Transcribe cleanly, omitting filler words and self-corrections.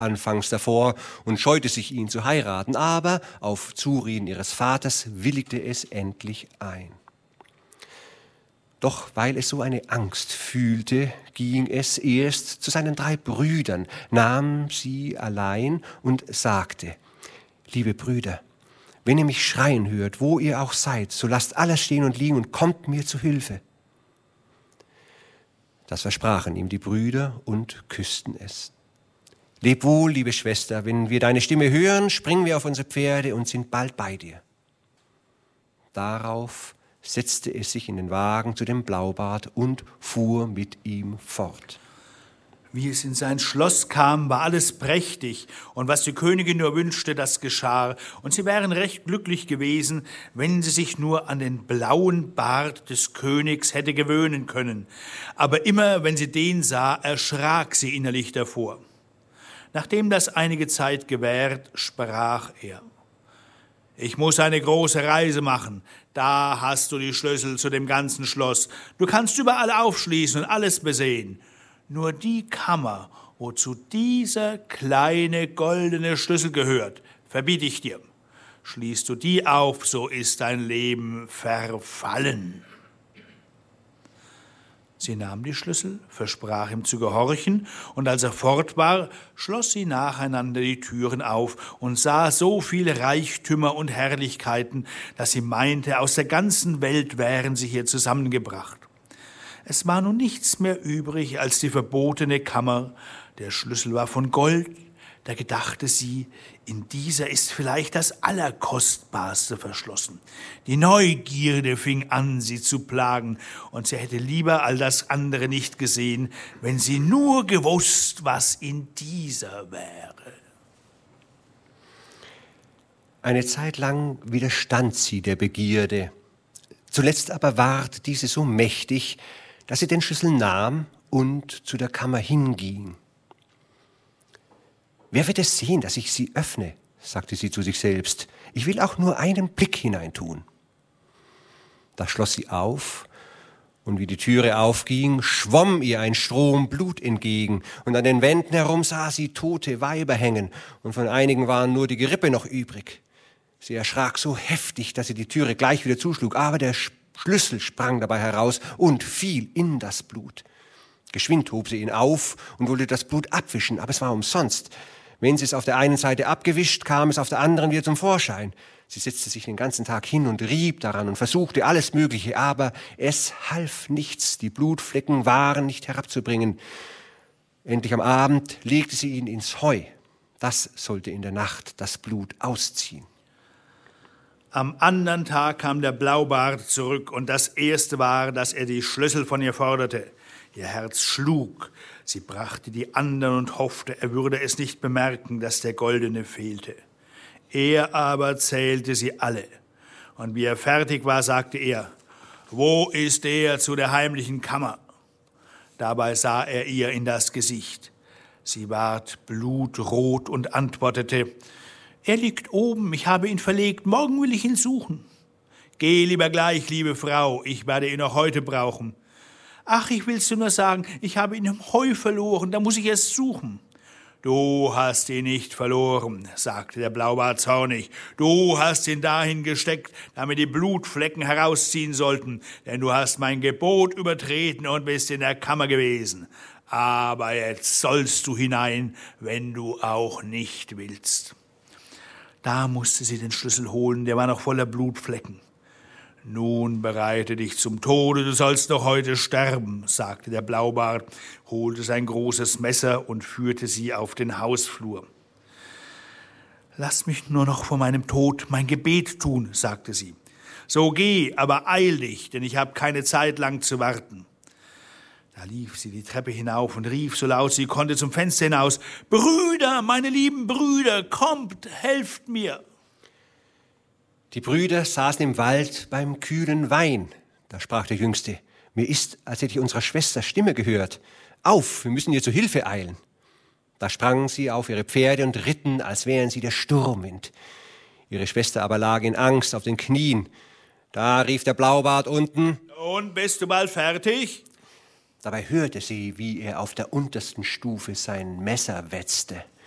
anfangs davor und scheute sich, ihn zu heiraten, aber auf Zureden ihres Vaters willigte es endlich ein. Doch weil es so eine Angst fühlte, ging es erst zu seinen 3 Brüdern, nahm sie allein und sagte: Liebe Brüder, wenn ihr mich schreien hört, wo ihr auch seid, so lasst alles stehen und liegen und kommt mir zu Hilfe. Das versprachen ihm die Brüder und küssten es. Leb wohl, liebe Schwester, wenn wir deine Stimme hören, springen wir auf unsere Pferde und sind bald bei dir. Darauf setzte es sich in den Wagen zu dem Blaubart und fuhr mit ihm fort. Wie es in sein Schloss kam, war alles prächtig, und was die Königin nur wünschte, das geschah. Und sie wären recht glücklich gewesen, wenn sie sich nur an den blauen Bart des Königs hätte gewöhnen können. Aber immer, wenn sie den sah, erschrak sie innerlich davor. Nachdem das einige Zeit gewährt, sprach er: Ich muss eine große Reise machen. Da hast du die Schlüssel zu dem ganzen Schloss. Du kannst überall aufschließen und alles besehen. Nur die Kammer, wozu dieser kleine goldene Schlüssel gehört, verbiete ich dir. Schließt du die auf, so ist dein Leben verfallen. Sie nahm die Schlüssel, versprach ihm zu gehorchen, und als er fort war, schloss sie nacheinander die Türen auf und sah so viele Reichtümer und Herrlichkeiten, dass sie meinte, aus der ganzen Welt wären sie hier zusammengebracht. Es war nun nichts mehr übrig als die verbotene Kammer. Der Schlüssel war von Gold. Da gedachte sie, in dieser ist vielleicht das Allerkostbarste verschlossen. Die Neugierde fing an, sie zu plagen, und sie hätte lieber all das andere nicht gesehen, wenn sie nur gewusst, was in dieser wäre. Eine Zeit lang widerstand sie der Begierde. Zuletzt aber ward diese so mächtig, dass sie den Schlüssel nahm und zu der Kammer hinging. Wer wird es sehen, dass ich sie öffne, sagte sie zu sich selbst. Ich will auch nur einen Blick hineintun. Da schloss sie auf, und wie die Türe aufging, schwamm ihr ein Strom Blut entgegen, und an den Wänden herum sah sie tote Weiber hängen, und von einigen waren nur die Gerippe noch übrig. Sie erschrak so heftig, dass sie die Türe gleich wieder zuschlug, aber der Schlüssel sprang dabei heraus und fiel in das Blut. Geschwind hob sie ihn auf und wollte das Blut abwischen, aber es war umsonst. Wenn sie es auf der einen Seite abgewischt, kam es auf der anderen wieder zum Vorschein. Sie setzte sich den ganzen Tag hin und rieb daran und versuchte alles Mögliche, aber es half nichts. Die Blutflecken waren nicht herabzubringen. Endlich am Abend legte sie ihn ins Heu. Das sollte in der Nacht das Blut ausziehen. Am anderen Tag kam der Blaubart zurück, und das Erste war, dass er die Schlüssel von ihr forderte. Ihr Herz schlug. Sie brachte die anderen und hoffte, er würde es nicht bemerken, dass der Goldene fehlte. Er aber zählte sie alle. Und wie er fertig war, sagte er: Wo ist der zu der heimlichen Kammer? Dabei sah er ihr in das Gesicht. Sie ward blutrot und antwortete: Er liegt oben, ich habe ihn verlegt, morgen will ich ihn suchen. Geh lieber gleich, liebe Frau, ich werde ihn noch heute brauchen. Ach, ich will's dir nur sagen, ich habe ihn im Heu verloren, da muss ich es suchen. Du hast ihn nicht verloren, sagte der Blaubart zornig. Du hast ihn dahin gesteckt, damit die Blutflecken herausziehen sollten, denn du hast mein Gebot übertreten und bist in der Kammer gewesen. Aber jetzt sollst du hinein, wenn du auch nicht willst. Da musste sie den Schlüssel holen, der war noch voller Blutflecken. Nun bereite dich zum Tode, du sollst noch heute sterben, sagte der Blaubart, holte sein großes Messer und führte sie auf den Hausflur. Lass mich nur noch vor meinem Tod mein Gebet tun, sagte sie. So geh, aber eil dich, denn ich habe keine Zeit lang zu warten. Da lief sie die Treppe hinauf und rief so laut sie konnte zum Fenster hinaus: Brüder, meine lieben Brüder, kommt, helft mir! Die Brüder saßen im Wald beim kühlen Wein. Da sprach der Jüngste: Mir ist, als hätte ich unserer Schwester Stimme gehört. Auf, wir müssen ihr zu Hilfe eilen. Da sprangen sie auf ihre Pferde und ritten, als wären sie der Sturmwind. Ihre Schwester aber lag in Angst auf den Knien. Da rief der Blaubart unten: Und bist du bald fertig? Dabei hörte sie, wie er auf der untersten Stufe sein Messer wetzte.